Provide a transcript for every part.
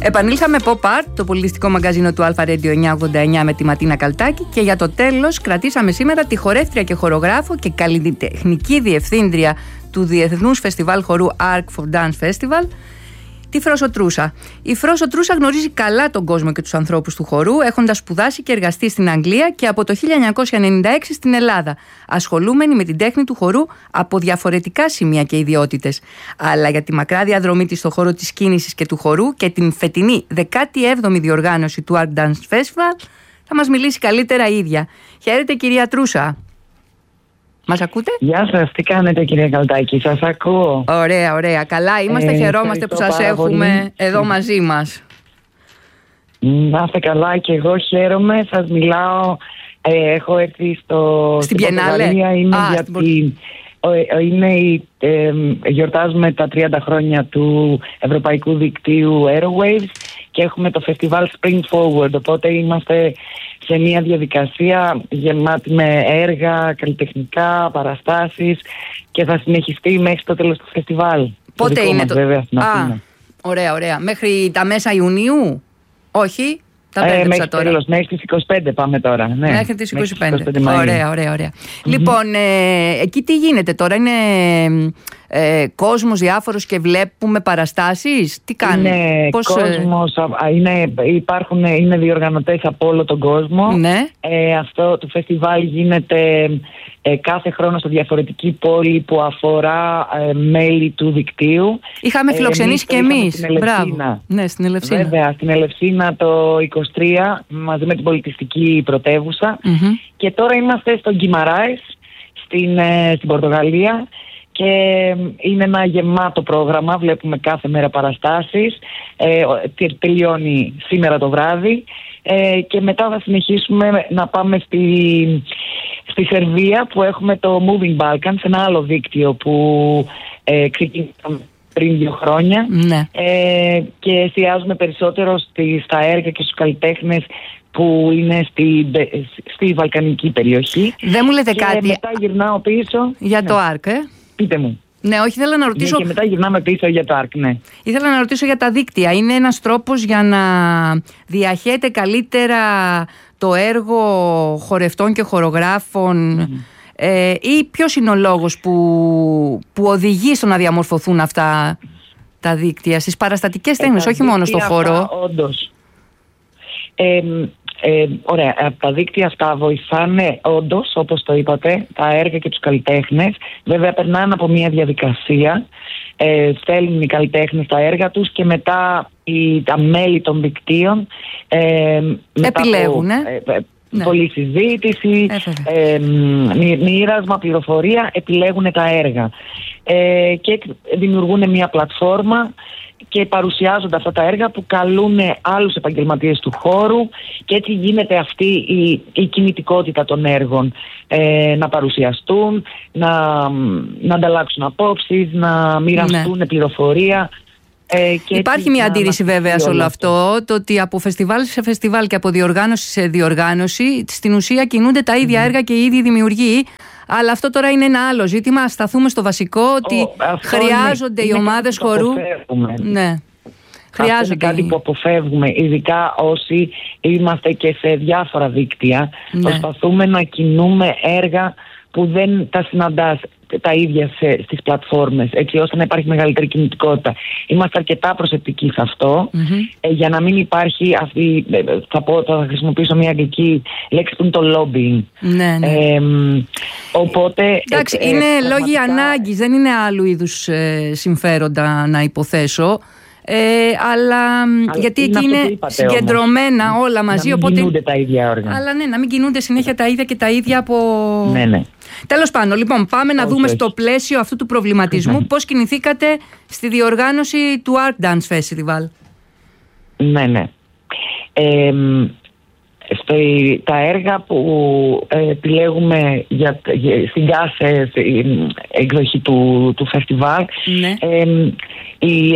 Επανήλθαμε Pop Art, το πολιτιστικό μαγκαζίνο του Alpha Radio 989 με τη Ματίνα Καλτάκη, και για το τέλος κρατήσαμε σήμερα τη χορεύτρια και χορογράφο και καλλιτεχνική διευθύντρια του Διεθνούς Φεστιβάλ Χορού Arc for Dance Festival, τη Φρόσο Τρούσα. Η Φρόσο Τρούσα γνωρίζει καλά τον κόσμο και τους ανθρώπους του χορού, έχοντας σπουδάσει και εργαστεί στην Αγγλία και από το 1996 στην Ελλάδα, ασχολούμενη με την τέχνη του χορού από διαφορετικά σημεία και ιδιότητες. Αλλά για τη μακρά διαδρομή της στον χώρο της κίνησης και του χορού και την φετινή 17η διοργάνωση του Arc Dance Festival θα μας μιλήσει καλύτερα η ίδια. Χαίρετε, κυρία Τρούσα. Μας ακούτε? Γεια σας, τι κάνετε, κυρία Καλτάκη, σας ακούω. Ωραία, ωραία. Καλά είμαστε, χαιρόμαστε που σας έχουμε εδώ μαζί μας. Να είστε καλά, και εγώ χαίρομαι, σας μιλάω. Έχω έρθει στην Πιενάλε. Γιορτάζουμε τα 30 χρόνια του Ευρωπαϊκού Δικτύου Aerowaves και έχουμε το φεστιβάλ Spring Forward, οπότε είμαστε σε μια διαδικασία γεμάτη με έργα, καλλιτεχνικά, παραστάσεις, και θα συνεχιστεί μέχρι το τέλος του φεστιβάλ. Πότε είναι το... Βέβαια, στην Αθήνα. Ωραία, ωραία. Μέχρι τα μέσα Ιουνίου? Όχι. Μέχρι τέλος, μέχρι τις 25 πάμε τώρα. Ναι. Μέχρι τις 25. Ωραία, ωραία, ωραία. Λοιπόν, εκεί τι γίνεται τώρα? Είναι κόσμος διάφορος και βλέπουμε παραστάσεις? Τι κάνουν? Είναι κόσμος, είναι διοργανωτές από όλο τον κόσμο. Ναι. Αυτό το φεστιβάλ γίνεται κάθε χρόνο σε διαφορετική πόλη που αφορά μέλη του δικτύου. Είχαμε φιλοξενήσει και εμείς. Μπράβο. Ναι, στην Ελευσίνα. Βέβαια, στην Ελευσίνα το 23 μαζί με την πολιτιστική πρωτεύουσα. Και τώρα είμαστε στο Γκιμαράες στην Πορτογαλία και είναι ένα γεμάτο πρόγραμμα. Βλέπουμε κάθε μέρα παραστάσεις. Τελειώνει σήμερα το βράδυ και μετά θα συνεχίσουμε να πάμε στη Σερβία, που έχουμε το Moving Balkans, ένα άλλο δίκτυο που ξεκίνησαμε πριν 2 χρόνια. Ναι. Και εστιάζουμε περισσότερο στα έργα και στους καλλιτέχνες που είναι στη βαλκανική περιοχή. Δεν μου λέτε και κάτι? Μετά γυρνάω πίσω για το Arc, Πείτε μου. Ναι, όχι, ήθελα να ρωτήσω. Και μετά γυρνάμε πίσω για το Arc, ναι. Ήθελα να ρωτήσω για τα δίκτυα. Είναι ένας τρόπος για να διαχέεται καλύτερα το έργο χορευτών και χορογράφων, ή ποιος είναι ο λόγος που οδηγεί στο να διαμορφωθούν αυτά τα δίκτυα στις παραστατικές τέχνες, όχι μόνο στο χώρο? Όντως. Ωραία, τα δίκτυα αυτά βοηθάνε όντως, όπως το είπατε, τα έργα και τους καλλιτέχνες. Βέβαια περνάνε από μια διαδικασία, στέλνουν οι καλλιτέχνες τα έργα τους και μετά τα μέλη των δικτύων επιλέγουν. Πολλή συζήτηση, μοίρασμα, πληροφορία, επιλέγουν τα έργα και δημιουργούν μια πλατφόρμα και παρουσιάζονται αυτά τα έργα που καλούν άλλους επαγγελματίες του χώρου, και έτσι γίνεται αυτή η κινητικότητα των έργων, να παρουσιαστούν, να ανταλλάξουν απόψεις, να μοιραστούν πληροφορία. Υπάρχει μια αντίρρηση βέβαια σε όλο αυτό, το ότι από φεστιβάλ σε φεστιβάλ και από διοργάνωση σε διοργάνωση στην ουσία κινούνται τα ίδια έργα και οι ίδιοι δημιουργοί. Αλλά αυτό τώρα είναι ένα άλλο ζήτημα. Ας σταθούμε στο βασικό, ότι χρειάζονται οι ομάδες χορού. Ναι. Αυτό είναι κάτι που αποφεύγουμε, ειδικά όσοι είμαστε και σε διάφορα δίκτυα. Ναι. Προσπαθούμε να κινούμε έργα που δεν τα συναντάς τα ίδια στις πλατφόρμες, έτσι ώστε να υπάρχει μεγαλύτερη κινητικότητα. Είμαστε αρκετά προσεκτικοί σε αυτό, για να μην υπάρχει αυτή, θα χρησιμοποιήσω μια αγγλική λέξη που είναι το lobbying. Ναι, ναι. Οπότε, εντάξει, είναι λόγοι ανάγκης, δεν είναι άλλου είδους συμφέροντα, να υποθέσω. Αλλά γιατί εκεί είναι συγκεντρωμένα όμως όλα μαζί. Να μην κινούνται τα ίδια όργανα. Αλλά ναι, να μην κινούνται συνέχεια τα ίδια και τα ίδια από. Ναι, ναι. Τέλος πάντων, λοιπόν, πάμε να δούμε στο πλαίσιο αυτού του προβληματισμού πώς κινηθήκατε στη διοργάνωση του Arc Dance Festival. Ναι, ναι. Τα έργα που επιλέγουμε στην κάθε εκδοχή του φεστιβάλ, ναι. Η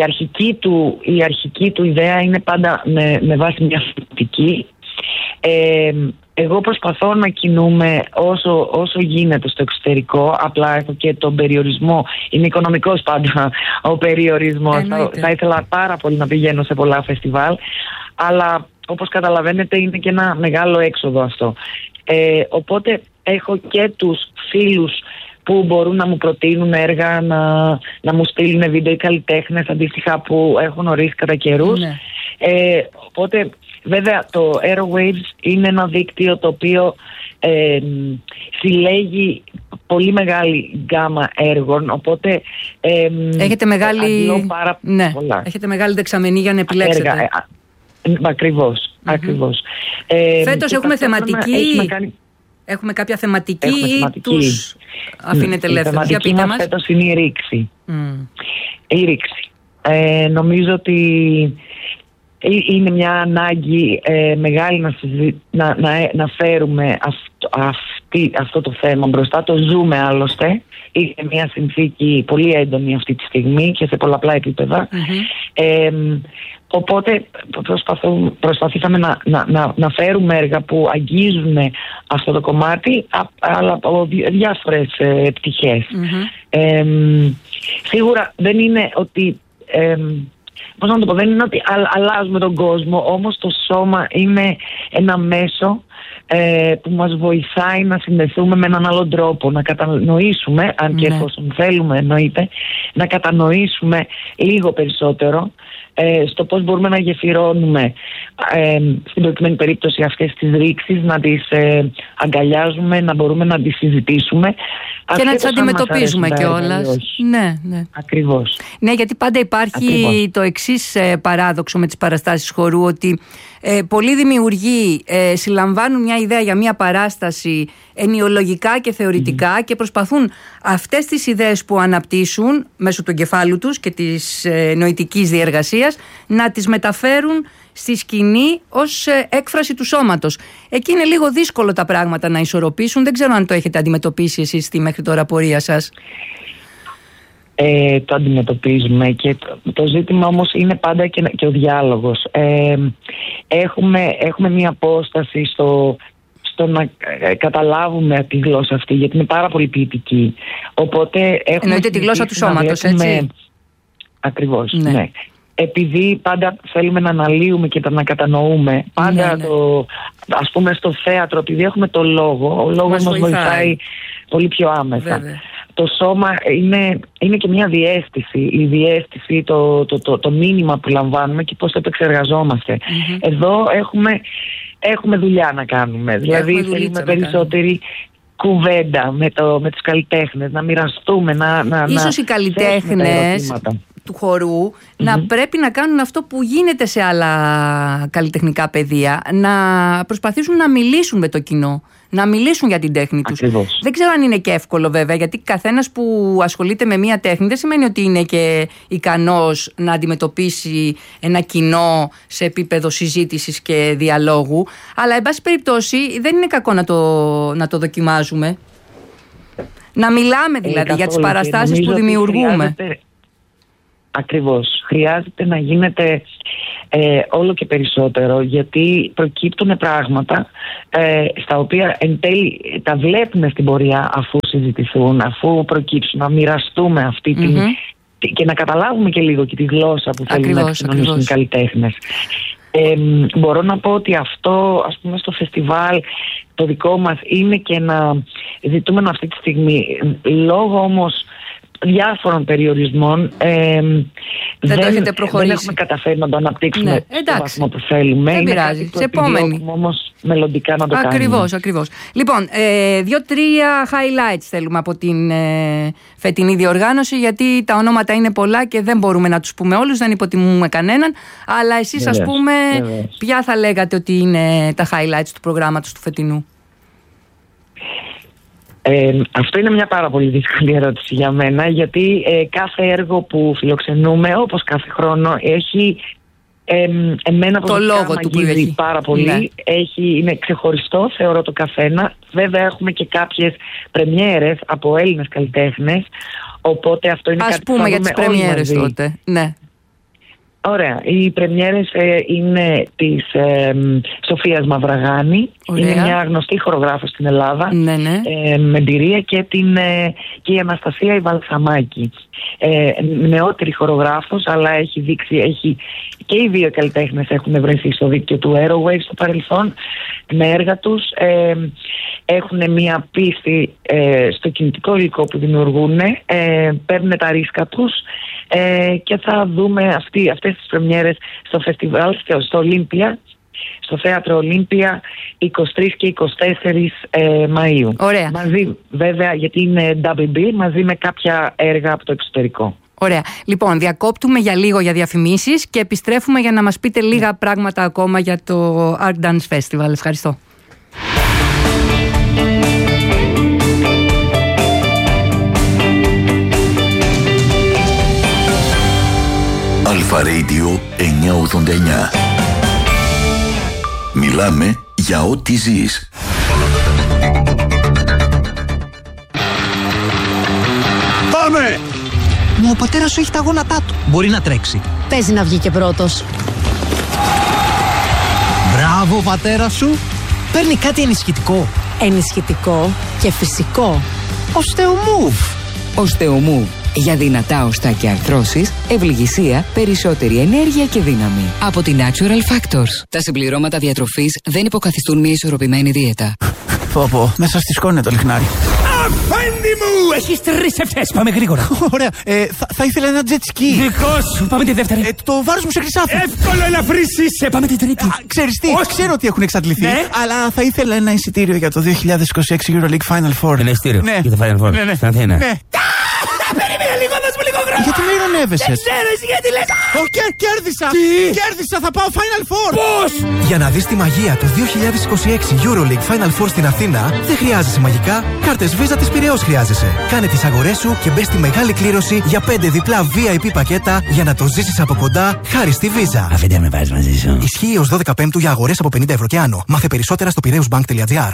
αρχική του ιδέα είναι πάντα με βάση μια θετική. Εγώ προσπαθώ να κινούμαι όσο γίνεται στο εξωτερικό. Απλά έχω και τον περιορισμό. Είναι οικονομικός πάντα ο περιορισμός. Θα ήθελα πάρα πολύ να πηγαίνω σε πολλά φεστιβάλ. Αλλά όπως καταλαβαίνετε είναι και ένα μεγάλο έξοδο αυτό. Οπότε έχω και τους φίλους που μπορούν να μου προτείνουν έργα, να μου στείλουν βίντεο οι καλλιτέχνες αντίστοιχα που έχουν ορίσει κατά καιρούς. Ναι. Οπότε βέβαια το Airwaves είναι ένα δίκτυο το οποίο συλλέγει πολύ μεγάλη γκάμα έργων, οπότε έχετε μεγάλη δεξαμενή για να επιλέξετε έργα. Ακριβώς. Φέτος έχουμε θεματική. Έχουμε κάποια θεματική ή τους αφήνετε ελεύθερους? Η θεματική μας φέτος είναι η ρήξη. Η ρήξη. Νομίζω ότι είναι μια ανάγκη μεγάλη να φέρουμε αυτό το θέμα μπροστά. Το ζούμε άλλωστε. Είναι μια συνθήκη πολύ έντονη αυτή τη στιγμή και σε πολλαπλά επίπεδα. Οπότε προσπαθήσαμε να φέρουμε έργα που αγγίζουν αυτό το κομμάτι, αλλά από διάφορες πτυχές. Σίγουρα δεν είναι ότι πώς να το πω, δεν είναι ότι αλλάζουμε τον κόσμο, όμως το σώμα είναι ένα μέσο που μας βοηθάει να συνδεθούμε με έναν άλλον τρόπο, να κατανοήσουμε, αν και εφόσον θέλουμε εννοείται, να κατανοήσουμε λίγο περισσότερο στο πώς μπορούμε να γεφυρώνουμε στην προκειμένη περίπτωση αυτές τις ρήξεις, να τις αγκαλιάζουμε, να μπορούμε να τις συζητήσουμε και να τις αντιμετωπίζουμε κιόλας. Ναι. Ακριβώς. Ναι, γιατί πάντα υπάρχει το εξής παράδοξο με τις παραστάσεις χορού, ότι πολλοί δημιουργοί συλλαμβάνουν μια ιδέα για μια παράσταση ενοιολογικά και θεωρητικά και προσπαθούν αυτές τις ιδέες που αναπτύσσουν μέσω του εγκεφάλου τους και της νοητικής διεργασίας να τις μεταφέρουν στη σκηνή ως έκφραση του σώματος. Εκεί είναι λίγο δύσκολο τα πράγματα να ισορροπήσουν. Δεν ξέρω αν το έχετε αντιμετωπίσει εσείς στη μέχρι τώρα πορεία σας. Το αντιμετωπίζουμε και το ζήτημα όμως είναι πάντα και ο διάλογος. Έχουμε μία απόσταση στο να καταλάβουμε τη γλώσσα αυτή, γιατί είναι πάρα πολύ ποιητική. Οπότε εννοείται τη γλώσσα του σώματος, έτσι. Ακριβώς, ναι. Επειδή πάντα θέλουμε να αναλύουμε και να κατανοούμε, πάντα ας πούμε στο θέατρο, επειδή έχουμε το λόγο, ο λόγος μας βοηθάει πολύ πιο άμεσα. Βέβαια. Το σώμα είναι και μια διαίσθηση, η διαίσθηση, το μήνυμα που λαμβάνουμε και πώς το επεξεργαζόμαστε. Εδώ έχουμε δουλειά να κάνουμε, δηλαδή θέλουμε περισσότερη κουβέντα με τους καλλιτέχνες, να μοιραστούμε, ίσως οι καλλιτέχνες του χορού να πρέπει να κάνουν αυτό που γίνεται σε άλλα καλλιτεχνικά πεδία, να προσπαθήσουν να μιλήσουν με το κοινό, να μιλήσουν για την τέχνη τους. Ακριβώς. Δεν ξέρω αν είναι και εύκολο βέβαια, γιατί καθένας που ασχολείται με μία τέχνη δεν σημαίνει ότι είναι και ικανός να αντιμετωπίσει ένα κοινό σε επίπεδο συζήτησης και διαλόγου, αλλά εν πάση περιπτώσει δεν είναι κακό να το δοκιμάζουμε. Να μιλάμε δηλαδή για τις παραστάσεις που δημιουργούμε. Ακριβώς. Χρειάζεται να γίνεται όλο και περισσότερο, γιατί προκύπτουν πράγματα στα οποία εν τέλει τα βλέπουμε στην πορεία αφού συζητηθούν, αφού προκύψουν, να μοιραστούμε αυτή και να καταλάβουμε και λίγο και τη γλώσσα που θέλουν να επικοινωνήσουν οι καλλιτέχνες. Μπορώ να πω ότι αυτό, ας πούμε, στο φεστιβάλ το δικό μας είναι και να ζητούμε αυτή τη στιγμή, λόγω όμως διάφορων περιορισμών δεν το έχετε προχωρήσει. Δεν έχουμε καταφέρει να το αναπτύξουμε στο βαθμό που θέλουμε. Δεν πειράζει. Σε επόμενη. Όμως μελλοντικά να το κάνουμε. Ακριβώς. Λοιπόν, 2-3 highlights θέλουμε από την φετινή διοργάνωση, γιατί τα ονόματα είναι πολλά και δεν μπορούμε να τους πούμε όλους, δεν υποτιμούμε κανέναν. Αλλά εσείς ας πούμε, ποια θα λέγατε ότι είναι τα highlights του προγράμματος του φετινού? Αυτό είναι μια πάρα πολύ δύσκολη ερώτηση για μένα, γιατί κάθε έργο που φιλοξενούμε, όπως κάθε χρόνο, έχει εμένα το λόγο του που έχει πάρα πολύ. Ναι. Είναι ξεχωριστό, θεωρώ, το καθένα. Βέβαια έχουμε και κάποιες πρεμιέρες από Έλληνες καλλιτέχνες, οπότε αυτό είναι κάτι που θα δούμε. Ας πούμε για τις πρεμιέρες τότε. Ναι. Ωραία. Οι πρεμιέρες είναι της Σοφίας Μαυραγάνη. Ωραία. Είναι μια γνωστή χορογράφος στην Ελλάδα. Ναι, ναι. Με εμπειρία και η Αναστασία η Βαλσαμάκη. Νεότερη χορογράφος, αλλά έχει δείξει, και οι δύο καλλιτέχνες έχουν βρεθεί στο δίκτυο του Airwaves στο παρελθόν με έργα τους. Έχουν μια πίστη στο κινητικό υλικό που δημιουργούν, παίρνουν τα ρίσκα τους και θα δούμε αυτές τις πρεμιέρες στο φεστιβάλ, στο Ολύμπια, στο Θέατρο Ολύμπια 23 και 24 Μαΐου. Ωραία. Μαζί βέβαια, γιατί είναι WB, μαζί με κάποια έργα από το εξωτερικό. Ωραία. Λοιπόν, διακόπτουμε για λίγο για διαφημίσεις και επιστρέφουμε για να μας πείτε λίγα πράγματα ακόμα για το Art Dance Festival. Ευχαριστώ. Αλφα Radio 989. Μιλάμε για ό,τι ζεις. Πάμε! Μα ο πατέρας σου έχει τα γόνατά του. Μπορεί να τρέξει. Παίζει να βγει και πρώτος. Μπράβο, πατέρα σου. Παίρνει κάτι ενισχυτικό. Ενισχυτικό και φυσικό. Osteomove. Osteomove. Για δυνατά οστά και αρθρώσεις, ευληγησία, περισσότερη ενέργεια και δύναμη. Από τη Natural Factors. Τα συμπληρώματα διατροφής δεν υποκαθιστούν μια ισορροπημένη δίαιτα. Πω, μέσα στη σκόνη το λιχνάρι. Αφέντη μου! Έχεις 3 ευτές, πάμε γρήγορα. Ωραία, θα ήθελα ένα jet ski. Δικό σου! Πάμε τη δεύτερη. Το βάρος μου σε χρυσάφι. Εύκολο ελαφρύς είσαι! Πάμε την τρίτη. Ξέρεις τι, ξέρω ότι έχουν εξαντληθεί, ναι, αλλά θα ήθελα ένα εισιτήριο για το 2026 EuroLeague Final Four. Ένα εισιτήριο? Ναι. Για το Final Four? Ναι. Στην Αθήνα? Ναι. Περίμενε λίγο, δώσ' μου λίγο χρόνο! Γιατί με ειρωνεύεσαι? Δεν ξέρω εσύ γιατί λες! Κέρδισα! Τι? Κέρδισα, θα πάω Final Four! Πώς? Για να δεις τη μαγεία του 2026 EuroLeague Final Four στην Αθήνα, δεν χρειάζεσαι μαγικά, κάρτες Visa της Πειραιώς χρειάζεσαι. Κάνε τις αγορές σου και μπες στη μεγάλη κλήρωση για 5 διπλά VIP πακέτα για να το ζήσεις από κοντά χάρη στη Visa. Αφέντε με βάζεις μαζί σου. Ισχύει ως 12 Πέμπτου για αγορές από 50 ευρώ και άνω. Μάθε περισσότερα στο piraeusbank.gr.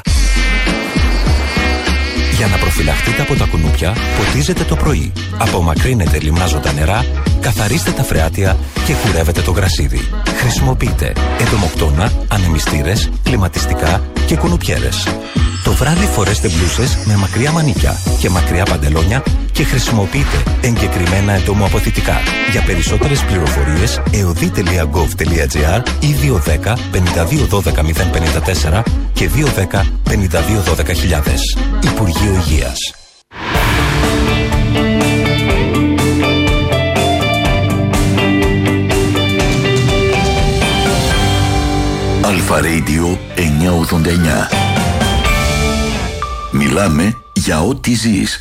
Για να προφυλαχτείτε από τα κουνούπια, ποτίζετε το πρωί. Απομακρύνετε λιμνάζοντα νερά, καθαρίστε τα φρεάτια και κουρεύετε το γρασίδι. Χρησιμοποιείτε εντομοκτώνα, ανεμιστήρες, κλιματιστικά και κουνουπιέρες. Το βράδυ φορέστε μπλούσες με μακριά μανίκια και μακριά παντελόνια και χρησιμοποιείτε εγκεκριμένα εντομοαποθητικά. Για περισσότερες πληροφορίες, eodi.gov.gr ή 210 52 12 054 και 210 52 12 χιλιάδες. Υπουργείο Υγείας. Αλφα Radio 989. Μιλάμε για ό,τι ζεις.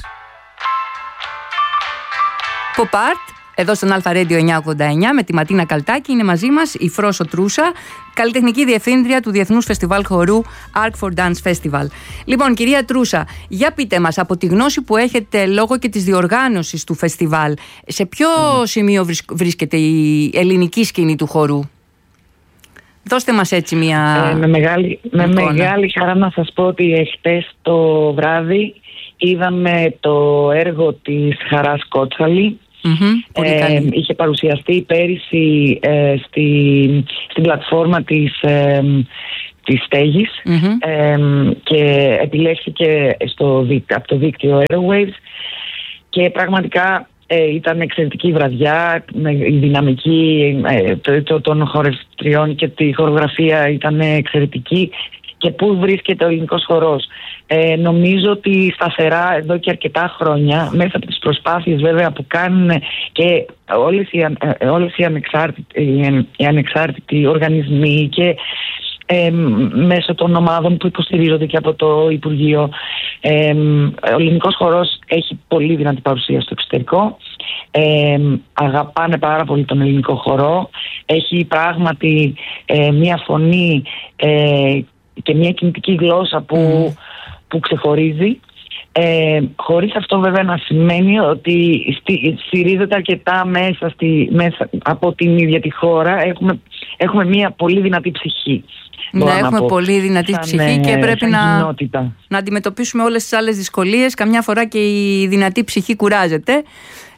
Pop Art, εδώ στον Αλφα Radio 989 με τη Ματίνα Καλτάκη. Είναι μαζί μας η Φρόσο Τρούσα, καλλιτεχνική διευθύντρια του Διεθνούς Φεστιβάλ Χορού Arc for Dance Festival. Λοιπόν, κυρία Τρούσα, για πείτε μας, από τη γνώση που έχετε λόγω και της διοργάνωσης του φεστιβάλ, σε ποιο σημείο βρίσκεται η ελληνική σκηνή του χορού? Δώστε μας έτσι μια... Με μεγάλη χαρά να σας πω ότι χτες το βράδυ είδαμε το έργο της Χαράς Κότσαλη. Είχε παρουσιαστεί πέρυσι στην πλατφόρμα της Στέγης και επιλέχθηκε από το δίκτυο Airwaves και πραγματικά ήταν εξαιρετική βραδιά. Η δυναμική των χορευτριών και τη χορογραφία ήταν εξαιρετική. Και πού βρίσκεται ο ελληνικός χορός? Νομίζω ότι σταθερά εδώ και αρκετά χρόνια, μέσα από τις προσπάθειες βέβαια που κάνουν και όλες οι ανεξάρτητοι οργανισμοί και μέσω των ομάδων που υποστηρίζονται και από το Υπουργείο, ο ελληνικός χορός έχει πολύ δυνατή παρουσία στο εξωτερικό. Αγαπάνε πάρα πολύ τον ελληνικό χορό. Έχει πράγματι μια φωνή και μια κινητική γλώσσα που ξεχωρίζει, χωρίς αυτό βέβαια να σημαίνει ότι στηρίζεται αρκετά μέσα από την ίδια τη χώρα. Έχουμε μια πολύ δυνατή ψυχή. Ναι, έχουμε πολύ δυνατή ψυχή και πρέπει να αντιμετωπίσουμε όλες τις άλλες δυσκολίες. Καμιά φορά και η δυνατή ψυχή κουράζεται.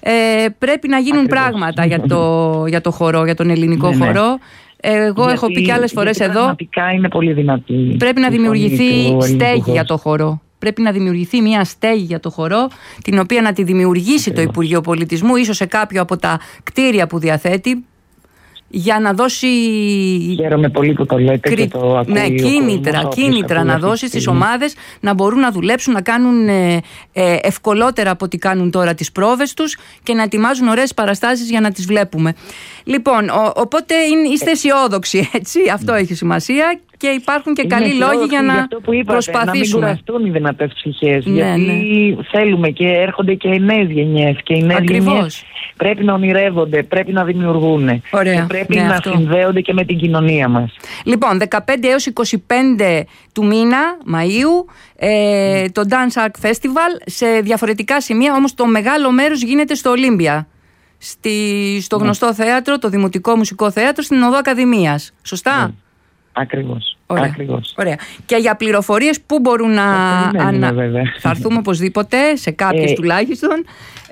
πρέπει να γίνουν πράγματα για το χορό, για τον ελληνικό χορό. Εγώ έχω πει και άλλες φορές εδώ. Πραγματικά είναι πολύ δυνατή. Πρέπει να δημιουργηθεί στέγη για το χορό. Πρέπει να δημιουργηθεί μια στέγη για το χορό, την οποία να τη δημιουργήσει το Υπουργείο Πολιτισμού, ίσως σε κάποιο από τα κτίρια που διαθέτει, για να δώσει. Χαίρομαι πολύ που το λέτε και το ακούει. Ναι, κίνητρα να δώσει στις ομάδες να μπορούν να δουλέψουν, να κάνουν ευκολότερα από ό,τι κάνουν τώρα τις πρόβες τους και να ετοιμάζουν ωραίες παραστάσεις για να τις βλέπουμε. Λοιπόν, οπότε είστε αισιόδοξοι, έτσι, αυτό έχει σημασία. Και υπάρχουν και καλοί λόγοι για να προσπαθήσουμε. Να μην κουραστούν οι δυνατές ψυχές. Γιατί θέλουμε και έρχονται και οι νέες γενιές. Και οι νέες γενιές πρέπει να ονειρεύονται, πρέπει να δημιουργούν. Ωραία, και πρέπει να συνδέονται και με την κοινωνία μας. Λοιπόν, 15 έως 25 του μήνα Μαΐου το Dance Arc Festival σε διαφορετικά σημεία, όμως το μεγάλο μέρος γίνεται στο Ολύμπια. Στο γνωστό θέατρο, το Δημοτικό Μουσικό Θέατρο στην Οδό Ακαδημίας. Σωστά? Ακριβώς. Ωραία. Και για πληροφορίες που μπορούν να. Θα έρθουμε οπωσδήποτε, σε κάποιες τουλάχιστον.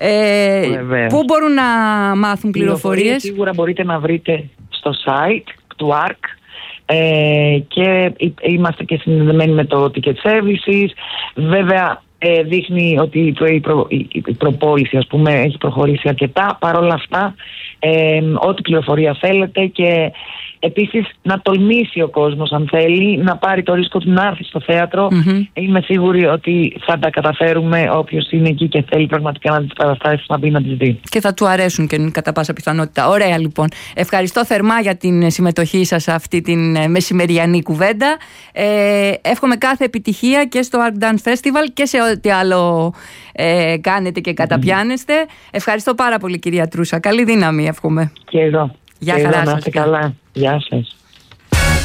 Πού μπορούν να μάθουν πληροφορίες? Σίγουρα μπορείτε να βρείτε στο site του ARC. Και είμαστε και συνδεδεμένοι με το Ticket Services. Βέβαια δείχνει ότι η προπόληση, ας πούμε, έχει προχωρήσει αρκετά. Παρ' όλα αυτά, ό,τι πληροφορία θέλετε, και επίσης να τολμήσει ο κόσμος, αν θέλει, να πάρει το ρίσκο του να έρθει στο θέατρο. Είμαι σίγουρη ότι θα τα καταφέρουμε. Όποιος είναι εκεί και θέλει πραγματικά να δει τις παραστάσεις, να μπει να τις δει. Και θα του αρέσουν και κατά πάσα πιθανότητα. Ωραία, λοιπόν. Ευχαριστώ θερμά για την συμμετοχή σας σε αυτή την μεσημεριανή κουβέντα. Εύχομαι κάθε επιτυχία και στο Arc Dance Festival και σε ό,τι άλλο κάνετε και καταπιάνεστε. Ευχαριστώ πάρα πολύ, κυρία Τρούσα. Καλή δύναμη, εύχομαι. Και εδώ. Γεια χαρά σας. Καλά. Γεια σας.